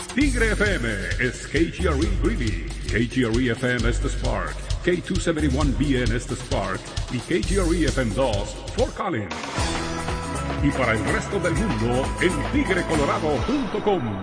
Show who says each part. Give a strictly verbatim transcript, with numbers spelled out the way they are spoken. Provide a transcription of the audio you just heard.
Speaker 1: Tigre F M is K G R E Greeley, K G R E F M es The Spark, K doscientos setenta y uno B N es The Spark y K G R E F M dos Fort Collins. Y para el resto del mundo en tigre colorado punto com.